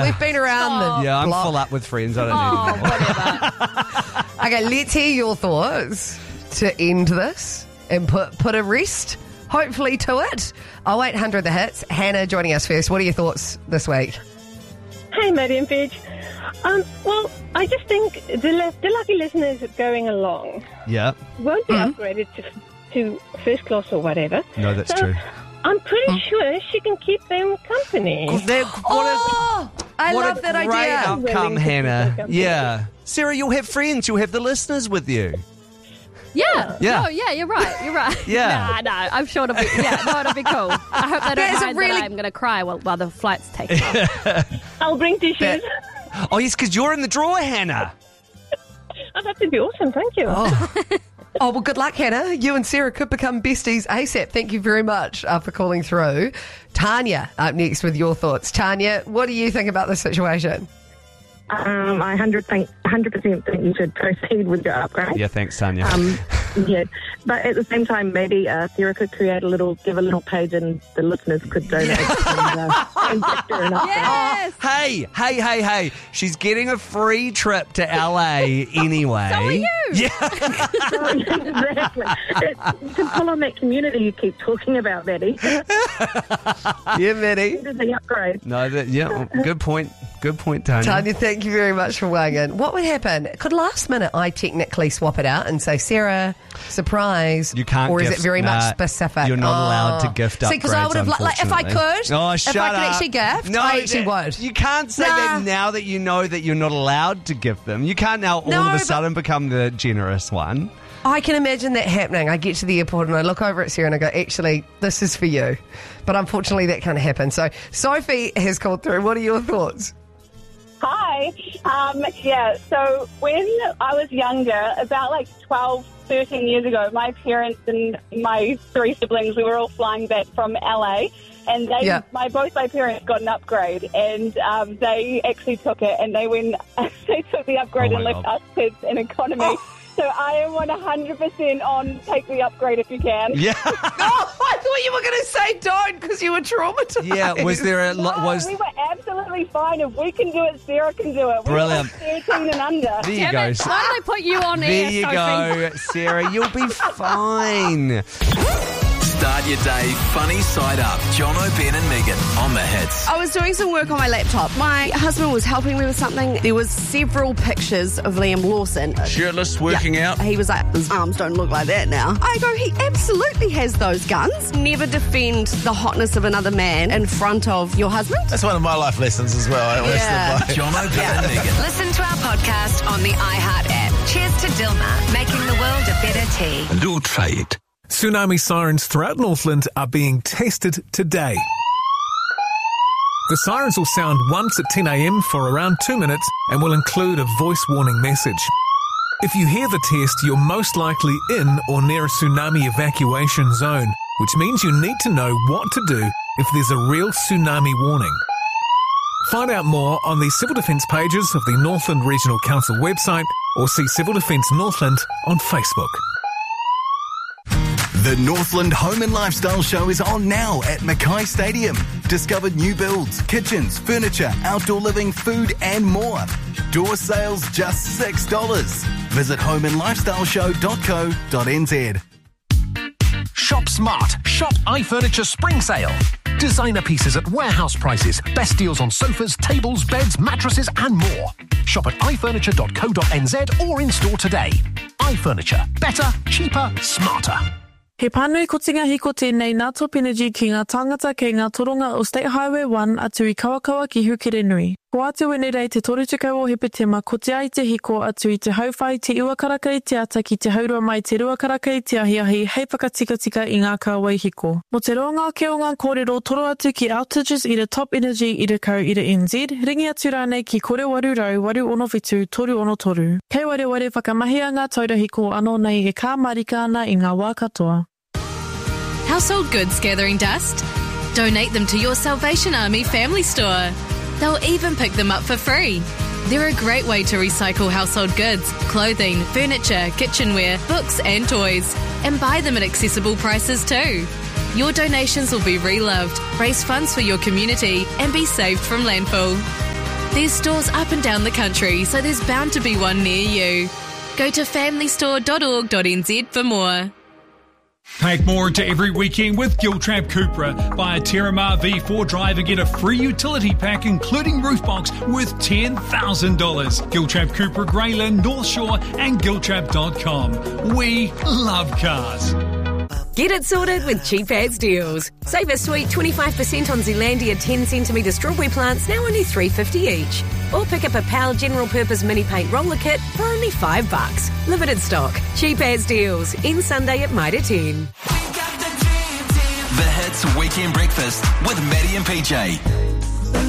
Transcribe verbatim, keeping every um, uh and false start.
we've been around the Yeah, I'm block. full up with friends. I don't Oh, need more. whatever. Okay, let's hear your thoughts to end this and put put a rest, hopefully, to it. oh eight hundred The Hits. Hannah joining us first. What are your thoughts this week? Hey, Maddie and Paige. Um, well, I just think the, le- the lucky listeners going along Yeah. won't be upgraded to, to first class or whatever. No, that's So, true. I'm pretty sure she can keep them company. That- what a- Oh, I what love a that great idea. outcome, Willing to Hannah. keep it Yeah. Sarah, you'll have friends. You'll have the listeners with you. Yeah. Yeah. Oh, yeah, you're right. You're right. Yeah. Nah, no, I'm sure it'll be, yeah, no, it'll be cool. I hope they don't That's a mind really- that I'm going to cry while, while the flight's taking off. I'll bring tissues. Oh, yes, because you're in the drawer, Hannah. Oh, that would be awesome. Thank you. Oh. oh, well, good luck, Hannah. You and Sarah could become besties ASAP. Thank you very much uh, for calling through. Tanya up next with your thoughts. Tanya, what do you think about this situation? Um, I one hundred percent think, one hundred percent think you should proceed with your upgrade. Yeah, thanks, Tanya. Um, yeah, but at the same time, maybe uh, Sarah could create a little, give a little page, and the listeners could donate and, uh, and gift her an upgrade. Yes. Hey, hey, hey, hey. She's getting a free trip to L A anyway. So are you. Yeah. Exactly. It, you can pull on that community you keep talking about, Maddie. Yeah, Maddie. It is the upgrade. No, that, yeah, good point. Good point, Tanya. Tanya, thank you very much for weighing in. What would happen? Could last minute I technically swap it out and say, Sarah, surprise? You can't Or is gift- it very nah, much specific? you're not allowed to Oh. gift See, because I upgrades, would have, li- like, if I unfortunately. could, Oh, if shut I could up. actually gift, No, I actually that- would. You can't say Nah. that now that you know that you're not allowed to gift them. You can't now all No, of a but- sudden become the generous one. I can imagine that happening. I get to the airport and I look over at Sarah and I go, actually, this is for you. But unfortunately, that can't happen. So Sophie has called through. What are your thoughts? Hi. Um, yeah, so when I was younger, about like twelve, thirteen years ago, my parents and my three siblings, we were all flying back from L A. And they, Yeah. my both my parents got an upgrade, and um, they actually took it, and they went, they took the upgrade Oh and my left God. us kids in economy. So I am one hundred percent on take the upgrade if you can. Yeah. Oh, I thought you were going to say don't because you were traumatized. Yeah, was there a lot? No, Was we were absolutely fine. If we can do it, Sarah can do it. We Brilliant. were thirteen and under. There you Damn go. it. Why did they put you on There air, you Sophie? go, Sarah. You'll be fine. Start your day funny side up. John O'Ben and Megan on the Hits. I was doing some work on my laptop. My husband was helping me with something. There was several pictures of Liam Lawson. Shirtless, working out. He was like, his arms don't look like that now. I go, he absolutely has those guns. Never defend the hotness of another man in front of your husband. That's one of my life lessons as well. I always Yeah. live by. John O'Ben and Megan. Listen to our podcast on the iHeart app. Cheers to Dilma, making the world a better tea. And do trade. Tsunami sirens throughout Northland are being tested today. The sirens will sound once at ten a.m. for around two minutes and will include a voice warning message. If you hear the test, you're most likely in or near a tsunami evacuation zone, which means you need to know what to do if there's a real tsunami warning. Find out more on the Civil Defence pages of the Northland Regional Council website or see Civil Defence Northland on Facebook. The Northland Home and Lifestyle Show is on now at Mackay Stadium. Discover new builds, kitchens, furniture, outdoor living, food and more. Door sales just six dollars. Visit home and lifestyle show dot co dot n z. Shop smart. Shop iFurniture Spring Sale. Designer pieces at warehouse prices. Best deals on sofas, tables, beds, mattresses and more. Shop at i furniture dot co dot n z or in store today. iFurniture. Better, cheaper, smarter. He pānui ko tinga hiko tēnei ngā top energy ki ngā tangata kei ngā toronga o State Highway one atu i Kawakawa ki Hukere Nui. Ko atu e nerei te toru tekau o hepetema ko te ai te hiko atu i te hauwhai te ua karaka i te ata ki te haurua mai te rua karaka i te ahiahi hei whakatika i ngā kāwai hiko. Mo te roanga ke o ngā kōrero toro atu ki outages i te top energy i te kau i te N Z, ringi atu rānei ki kore waru rau, waru ono whitu, toru ono toru. Kei ware ware whakamahia ngā taura hiko anō nei e kā marika ana i ngā wā katoa. Household goods gathering dust? Donate them to your Salvation Army family store. They'll even pick them up for free. They're a great way to recycle household goods, clothing, furniture, kitchenware, books and toys, and buy them at accessible prices too. Your donations will be reloved, raise funds for your community, and be saved from landfill. There's stores up and down the country, so there's bound to be one near you. Go to family store dot org dot n z for more. Pack more into every weekend with Giltrap Cupra. Buy a Terramar V four drive and get a free utility pack including roof box worth ten thousand dollars. Giltrap Cupra, Greyland, North Shore and giltrap dot com. We love cars. Get it sorted with Cheap As Deals. Save a sweet twenty-five percent on Zealandia ten centimetre strawberry plants, now only three dollars fifty each. Or pick up a P A L General Purpose Mini Paint Roller Kit for only five bucks. Limited stock. Cheap As Deals. In Sunday at Mitre ten. The Hits Weekend Breakfast with Maddie and P J.